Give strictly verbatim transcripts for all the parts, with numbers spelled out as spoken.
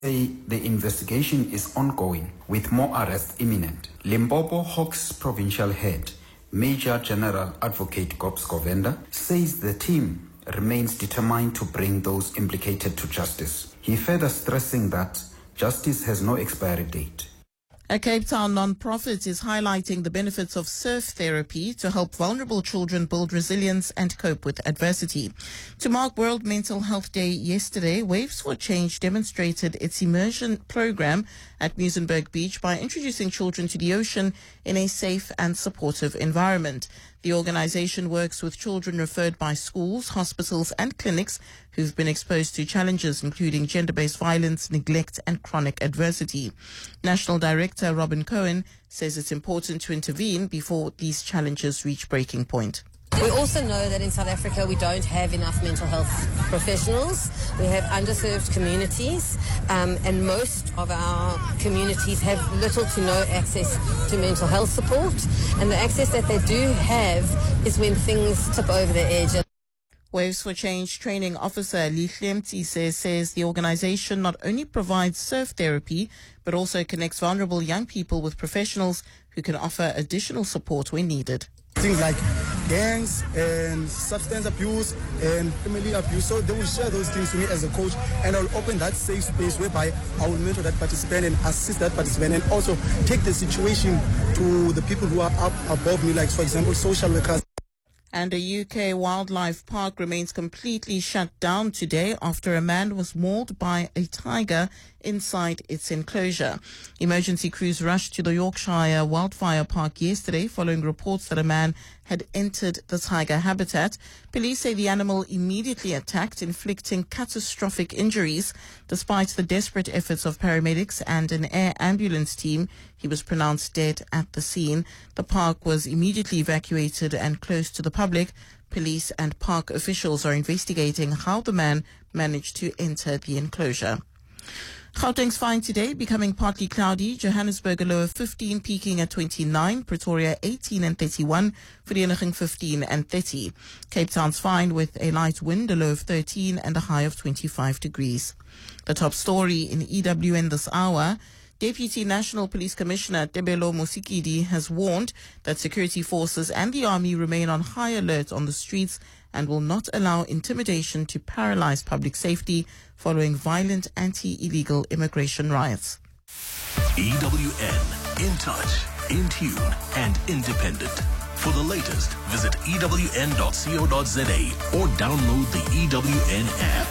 The investigation is ongoing, with more arrests imminent. Limpopo Hawks provincial head, Major General Advocate Gobs Govenda, says the team remains determined to bring those implicated to justice. He further stressing that justice has no expiry date. A Cape Town non-profit is highlighting the benefits of surf therapy to help vulnerable children build resilience and cope with adversity. To mark World Mental Health Day yesterday, Waves for Change demonstrated its immersion program at Muizenberg Beach by introducing children to the ocean in a safe and supportive environment. The organization works with children referred by schools, hospitals and clinics who've been exposed to challenges including gender-based violence, neglect and chronic adversity. National Director Robin Cohen says it's important to intervene before these challenges reach breaking point. We also know that in South Africa we don't have enough mental health professionals. We have underserved communities, um, and most of our communities have little to no access to mental health support. And the access that they do have is when things tip over the edge. Waves for Change training officer Lihle Mtise says the organization not only provides surf therapy, but also connects vulnerable young people with professionals who can offer additional support when needed. Things like gangs and substance abuse and family abuse. So they will share those things to me as a coach, and I'll open that safe space whereby I will mentor that participant and assist that participant, and also take the situation to the people who are up above me, like, for example, social workers. And a U K wildlife park remains completely shut down today after a man was mauled by a tiger inside its enclosure. Emergency crews rushed to the Yorkshire Wildfire Park yesterday following reports that a man had entered the tiger habitat. Police say the animal immediately attacked, inflicting catastrophic injuries. Despite the desperate efforts of paramedics and an air ambulance team, he was pronounced dead at the scene. The park was immediately evacuated and closed to the public. Police and park officials are investigating how the man managed to enter the enclosure. Gauteng's fine today, becoming partly cloudy. Johannesburg a low of fifteen, peaking at twenty-nine. Pretoria eighteen and thirty-one. Vereeniging fifteen and thirty. Cape Town's fine with a light wind, a low of thirteen and a high of twenty-five degrees. The top story in E W N this hour. Deputy National Police Commissioner Tebelo Mosikidi has warned that security forces and the army remain on high alert on the streets and will not allow intimidation to paralyze public safety following violent anti-illegal immigration riots. E W N, in touch, in tune and independent. For the latest, visit E W N dot co dot za or download the E W N app.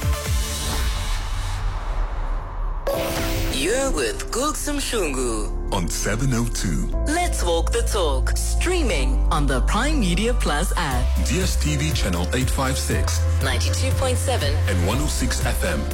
You're with Gulsum Shungu on seven oh two. Let's walk the talk. Streaming on the Prime Media Plus app. D S T V channel eight five six, ninety-two point seven and one oh six F M.